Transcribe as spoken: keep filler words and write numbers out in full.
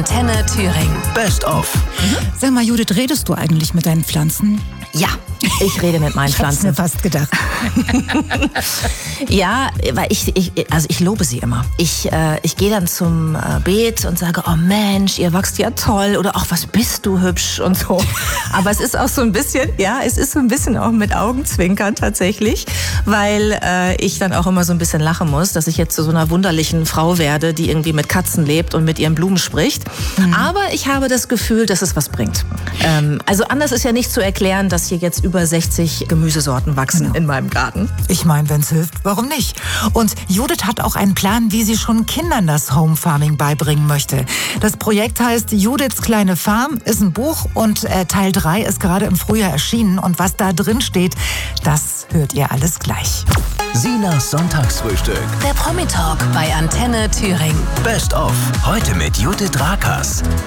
Antenne Thüringen. Best of. Sag mal, Judith, redest du eigentlich mit deinen Pflanzen? Ja, ich rede mit meinen Ich hab's Pflanzen. mir fast gedacht. Ja, weil ich, ich, also ich lobe sie immer. Ich, äh, ich gehe dann zum äh, Beet und sage, oh Mensch, ihr wachst ja toll oder ach, was bist du hübsch und so. Aber es ist auch so ein bisschen, ja, es ist so ein bisschen auch mit Augenzwinkern tatsächlich, weil äh, ich dann auch immer so ein bisschen lachen muss, dass ich jetzt zu so einer wunderlichen Frau werde, die irgendwie mit Katzen lebt und mit ihren Blumen spricht. Mhm. Aber ich habe das Gefühl, dass es was bringt. Ähm, also anders ist ja nicht zu erklären, dass hier jetzt über sechzig Gemüsesorten wachsen genau. in meinem Garten. Ich meine, wenn es hilft, warum nicht? Und Judith hat auch einen Plan, wie sie schon Kindern das Home Farming beibringen möchte. Das Projekt heißt Judiths kleine Farm, ist ein Buch und äh, Teil drei ist gerade im Frühjahr erschienen. Und was da drin steht, das hört ihr alles gleich. Sinas Sonntagsfrühstück. Der Promi-Talk bei Antenne Thüringen. Best of. Heute mit Judith Rakers.